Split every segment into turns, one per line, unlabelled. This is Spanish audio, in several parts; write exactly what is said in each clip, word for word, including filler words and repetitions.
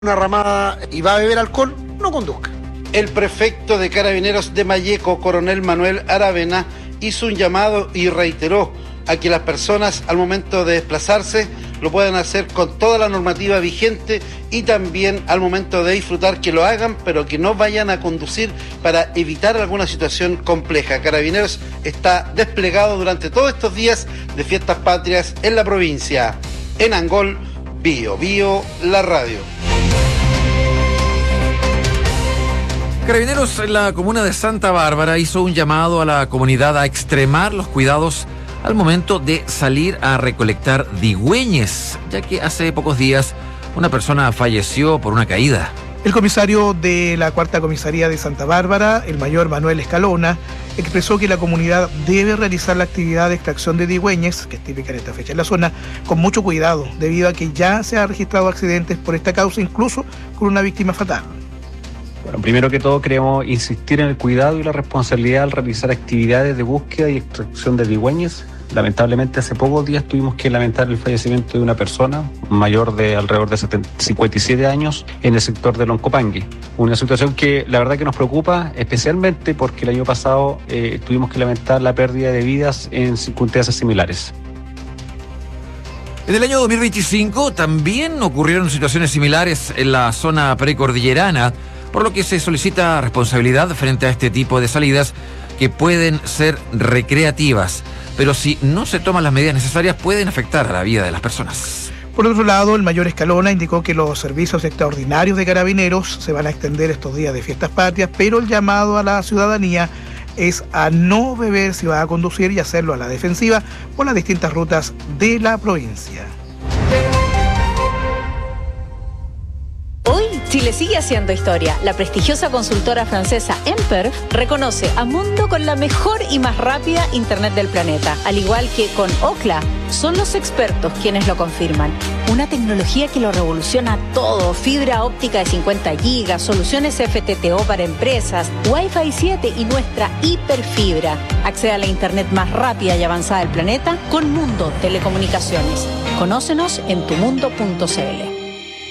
una ramada y va a beber alcohol, no conduzca.
El prefecto de Carabineros de Malleco, coronel Manuel Aravena, hizo un llamado y reiteró a que las personas al momento de desplazarse lo puedan hacer con toda la normativa vigente y también al momento de disfrutar que lo hagan, pero que no vayan a conducir para evitar alguna situación compleja. Carabineros está desplegado durante todos estos días de fiestas patrias en la provincia. En Angol, Bio Bio, la radio.
Carabineros en la comuna de Santa Bárbara hizo un llamado a la comunidad a extremar los cuidados al momento de salir a recolectar digüeñes, ya que hace pocos días una persona falleció por una caída.
El comisario de la Cuarta Comisaría de Santa Bárbara, el mayor Manuel Escalona, expresó que la comunidad debe realizar la actividad de extracción de digüeñes, que es típica en esta fecha en la zona, con mucho cuidado, debido a que ya se han registrado accidentes por esta causa, incluso con una víctima fatal.
Bueno, primero que todo queremos insistir en el cuidado y la responsabilidad al realizar actividades de búsqueda y extracción de digüeñes. Lamentablemente hace pocos días tuvimos que lamentar el fallecimiento de una persona mayor de alrededor de cincuenta y siete años en el sector de Loncopangue. Una situación que la verdad que nos preocupa especialmente porque el año pasado eh, tuvimos que lamentar la pérdida de vidas en circunstancias similares.
En el año dos mil veinticinco también ocurrieron situaciones similares en la zona precordillerana, por lo que se solicita responsabilidad frente a este tipo de salidas que pueden ser recreativas, pero si no se toman las medidas necesarias pueden afectar a la vida de las personas.
Por otro lado, el mayor Escalona indicó que los servicios extraordinarios de Carabineros se van a extender estos días de fiestas patrias, pero el llamado a la ciudadanía es a no beber si va a conducir y hacerlo a la defensiva por las distintas rutas de la provincia.
Chile sigue haciendo historia. La prestigiosa consultora francesa Emper reconoce a Mundo con la mejor y más rápida internet del planeta. Al igual que con Ookla, son los expertos quienes lo confirman. Una tecnología que lo revoluciona todo. Fibra óptica de cincuenta gigas, soluciones F T T O para empresas, Wi-Fi siete y nuestra hiperfibra. Accede a la internet más rápida y avanzada del planeta con Mundo Telecomunicaciones. Conócenos en tu mundo punto c l.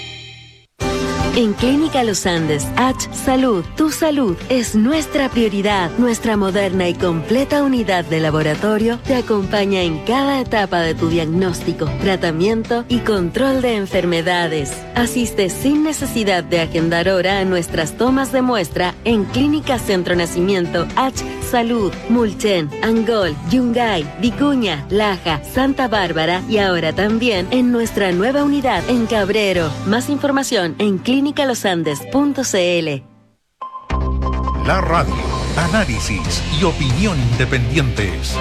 En Clínica Los Andes, H Salud, tu salud es nuestra prioridad. Nuestra moderna y completa unidad de laboratorio te acompaña en cada etapa de tu diagnóstico, tratamiento y control de enfermedades. Asiste sin necesidad de agendar hora a nuestras tomas de muestra en Clínica Centro Nacimiento, H Salud, Mulchen, Angol, Yungay, Vicuña, Laja, Santa Bárbara y ahora también en nuestra nueva unidad en Cabrero. Más información en clínica los andes punto c l.
La radio, análisis y opinión independientes.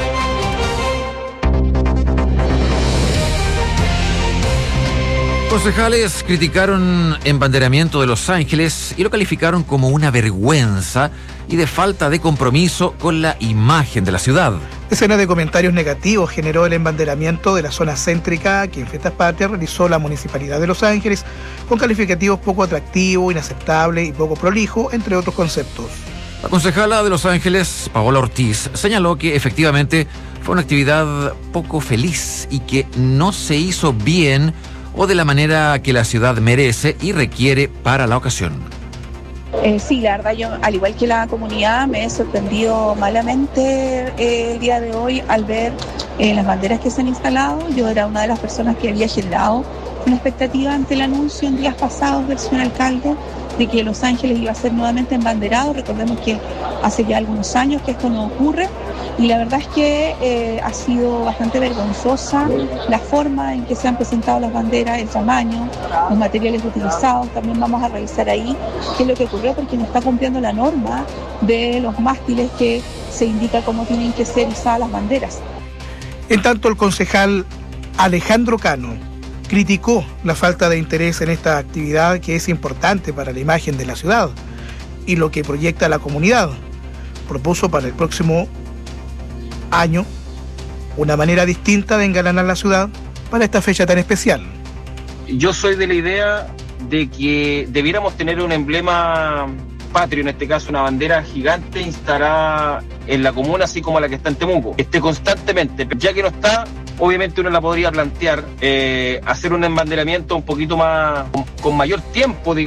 Concejales criticaron embanderamiento de Los Ángeles y lo calificaron como una vergüenza y de falta de compromiso con la imagen de la ciudad.
Decenas de comentarios negativos generó el embanderamiento de la zona céntrica que en Fiestas Patrias realizó la Municipalidad de Los Ángeles, con calificativos poco atractivo, inaceptable y poco prolijo, entre otros conceptos.
La concejala de Los Ángeles, Paola Ortiz, señaló que efectivamente fue una actividad poco feliz y que no se hizo bien o de la manera que la ciudad merece y requiere para la ocasión.
Eh, sí, la verdad yo, al igual que la comunidad, me he sorprendido malamente eh, el día de hoy al ver eh, las banderas que se han instalado. Yo era una de las personas que había generado una expectativa ante el anuncio en días pasados del señor alcalde de que Los Ángeles iba a ser nuevamente embanderado. Recordemos que hace ya algunos años que esto no ocurre y la verdad es que eh, ha sido bastante vergonzosa la forma en que se han presentado las banderas, el tamaño, los materiales utilizados. También vamos a revisar ahí qué es lo que ocurrió porque no está cumpliendo la norma de los mástiles que se indica cómo tienen que ser usadas las banderas.
En tanto, el concejal Alejandro Cano criticó la falta de interés en esta actividad que es importante para la imagen de la ciudad y lo que proyecta la comunidad. Propuso para el próximo año una manera distinta de engalanar la ciudad para esta fecha tan especial.
Yo soy de la idea de que debiéramos tener un emblema patrio, en este caso una bandera gigante instalada en la comuna, así como la que está en Temuco, esté constantemente, ya que no está, obviamente uno la podría plantear, eh, hacer un embanderamiento un poquito más, con, con mayor tiempo, digamos,